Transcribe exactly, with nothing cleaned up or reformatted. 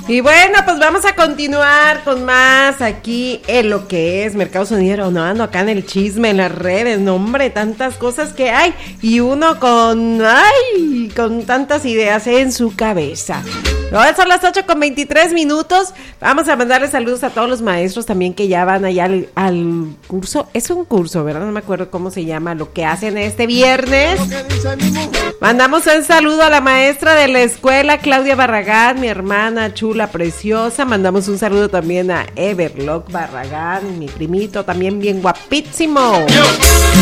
Y bueno, pues vamos a continuar con más aquí en lo que es Mercado Sonidero, no ando acá en el chisme, en las redes, no hombre, tantas cosas que hay y uno con, ay, con tantas ideas en su cabeza. Ahora son las ocho con veintitrés minutos, vamos a mandarle saludos a todos los maestros también que ya van allá al, al curso, es un curso, ¿verdad? No me acuerdo cómo se llama, lo que hacen este viernes. Mandamos un saludo a la maestra de la escuela, Claudia Barragán, mi hermana chula, preciosa. Mandamos un saludo también a Everlock Barragán, mi primito, también bien guapísimo.